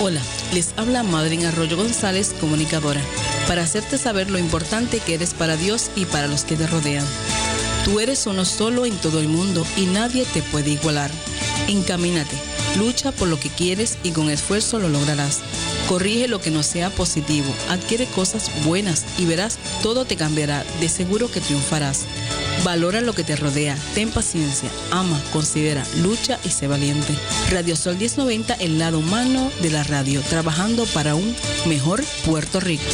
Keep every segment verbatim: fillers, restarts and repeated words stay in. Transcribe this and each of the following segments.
Hola, les habla Madryn Arroyo González, comunicadora, para hacerte saber lo importante que eres para Dios y para los que te rodean. Tú eres uno solo en todo el mundo y nadie te puede igualar. Encamínate, lucha por lo que quieres y con esfuerzo lo lograrás. Corrige lo que no sea positivo, adquiere cosas buenas y verás, todo te cambiará, de seguro que triunfarás. Valora lo que te rodea, ten paciencia, ama, considera, lucha y sé valiente. Radio Sol diez noventa, el lado humano de la radio, trabajando para un mejor Puerto Rico.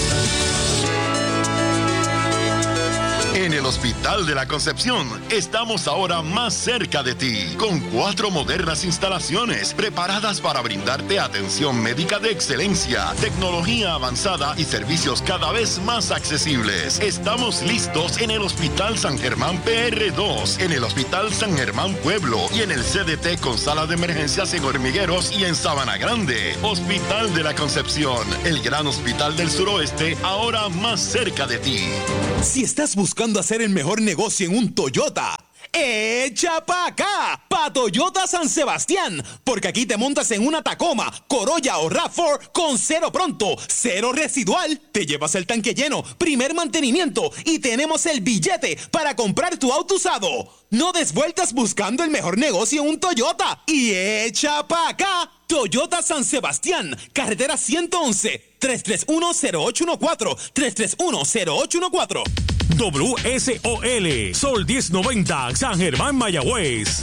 En el Hospital de la Concepción estamos ahora más cerca de ti, con cuatro modernas instalaciones preparadas para brindarte atención médica de excelencia, tecnología avanzada y servicios cada vez más accesibles. Estamos listos en el Hospital San Germán P R dos, en el Hospital San Germán Pueblo y en el C D T con sala de emergencias en Hormigueros y en Sabana Grande. Hospital de la Concepción, el gran hospital del suroeste, ahora más cerca de ti. Si estás buscando hacer el mejor negocio en un Toyota, ¡echa pa' acá! Pa' Toyota San Sebastián, porque aquí te montas en una Tacoma, Corolla o RAV cuatro con cero pronto, cero residual, te llevas el tanque lleno, primer mantenimiento y tenemos el billete para comprar tu auto usado. No des vueltas buscando el mejor negocio en un Toyota y echa pa' acá. Toyota San Sebastián, carretera ciento once, tres tres uno cero ocho uno cuatro, tres tres uno cero ocho uno cuatro. W S O L, Sol diez noventa, San Germán, Mayagüez.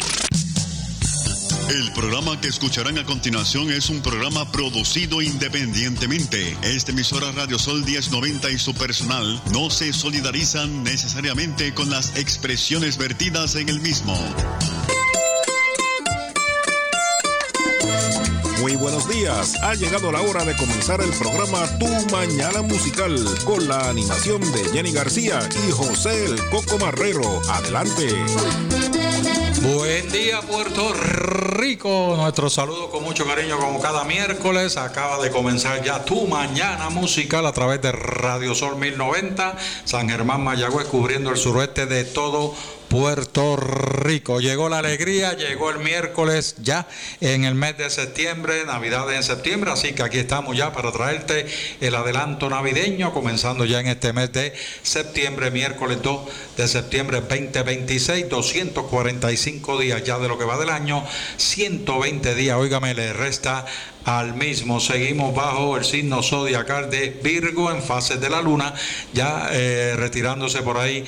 El programa que escucharán a continuación es un programa producido independientemente. Esta emisora Radio Sol diez noventa y su personal no se solidarizan necesariamente con las expresiones vertidas en el mismo. Muy buenos días, ha llegado la hora de comenzar el programa Tu Mañana Musical con la animación de Jenny García y José el Coco Marrero. Adelante. Buen día, Puerto Rico. Nuestro saludo con mucho cariño como cada miércoles. Acaba de comenzar ya Tu Mañana Musical a través de Radio Sol mil noventa, San Germán, Mayagüez, cubriendo el suroeste de todo Puerto Rico. Llegó la alegría, llegó el miércoles ya en el mes de septiembre, Navidad en septiembre, así que aquí estamos ya para traerte el adelanto navideño, comenzando ya en este mes de septiembre, miércoles dos de septiembre veinte veintiséis, doscientos cuarenta y cinco días ya de lo que va del año, ciento veinte días, óigame, le resta al mismo. Seguimos bajo el signo zodiacal de Virgo en fases de la luna, ya eh, retirándose por ahí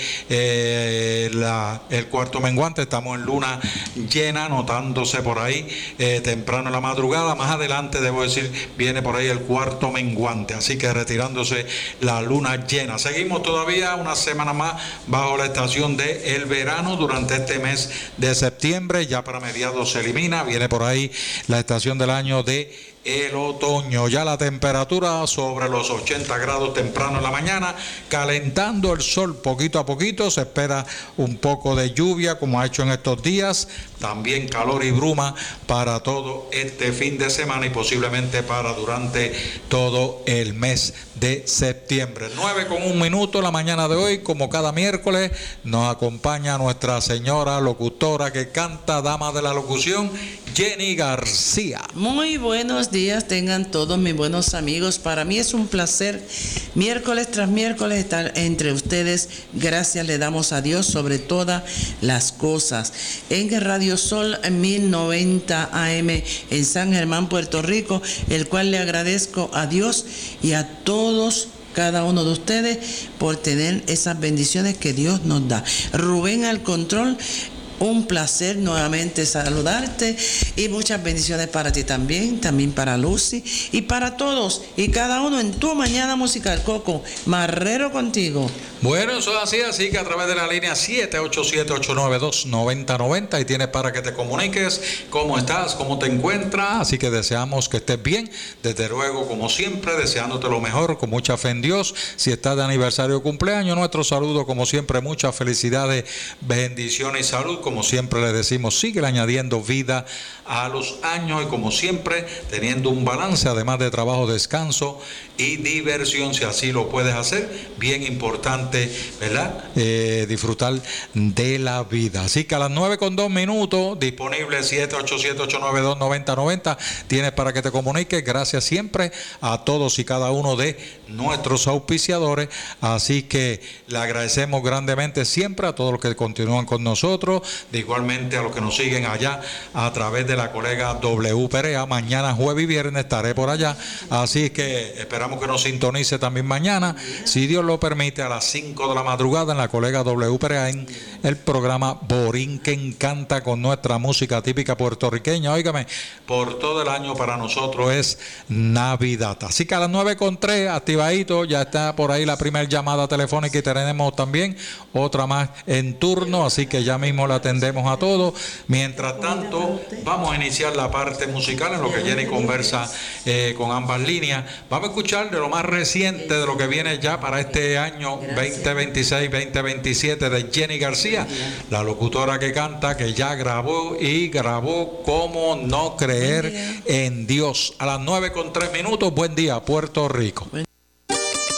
eh, la, el cuarto menguante. Estamos en luna llena, notándose por ahí eh, temprano en la madrugada. Más adelante, debo decir, viene por ahí el cuarto menguante, así que retirándose la luna llena. Seguimos todavía una semana más bajo la estación de el verano durante este mes de septiembre. Ya para mediados se elimina, viene por ahí la estación del año de el otoño. Ya la temperatura sobre los ochenta grados temprano en la mañana, calentando el sol poquito a poquito. Se espera un poco de lluvia como ha hecho en estos días, también calor y bruma para todo este fin de semana y posiblemente para durante todo el mes de septiembre. nueve con un minuto la mañana de hoy, como cada miércoles nos acompaña nuestra señora locutora que canta, dama de la locución, Jenny García. Muy buenos días tengan todos mis buenos amigos. Para mí es un placer miércoles tras miércoles estar entre ustedes. Gracias le damos a Dios sobre todas las cosas. En Radio Sol mil noventa A M en San Germán, Puerto Rico, el cual le agradezco a Dios y a todos cada uno de ustedes por tener esas bendiciones que Dios nos da. Rubén al control. Un placer nuevamente saludarte y muchas bendiciones para ti también, también para Lucy y para todos y cada uno en Tu Mañana Musical. Coco Marrero contigo. Bueno, eso es así, así que a través de la línea siete ocho siete, ocho nueve dos, nueve cero nueve cero y tienes para que te comuniques cómo estás, cómo te encuentras, así que deseamos que estés bien, desde luego como siempre, deseándote lo mejor, con mucha fe en Dios. Si estás de aniversario o cumpleaños, nuestro saludo como siempre, muchas felicidades, bendiciones y salud. como siempre le decimos, sigue añadiendo vida a los años y como siempre teniendo un balance, además de trabajo, descanso y diversión, si así lo puedes hacer. Bien importante, ¿verdad? Eh, disfrutar de la vida. Así que a las nueve con dos minutos, disponible siete ocho siete, ocho nueve dos, nueve cero nueve cero, tienes para que te comuniques. Gracias siempre a todos y cada uno de nuestros auspiciadores. Así que le agradecemos grandemente siempre a todos los que continúan con nosotros, de igualmente a los que nos siguen allá a través de la colega W Perea. Mañana, jueves y viernes estaré por allá, así que esperamos que nos sintonice también mañana, si Dios lo permite, a las cinco de la madrugada en la colega W Perea, en el programa Borinquen Canta, con nuestra música típica puertorriqueña. Óigame, por todo el año para nosotros es Navidad. Así que a las nueve con tres, activadito, ya está por ahí la primera llamada telefónica y tenemos también otra más en turno, así que ya mismo la atendemos a todos. Mientras tanto, vamos a iniciar la parte musical en lo que Jenny conversa eh, con ambas líneas. Vamos a escuchar de lo más reciente de lo que viene ya para este año veinte veintiséis veinte veintisiete de Jenny García, la locutora que canta, que ya grabó y grabó Cómo no creer en Dios. A las nueve con tres minutos. Buen día, Puerto Rico.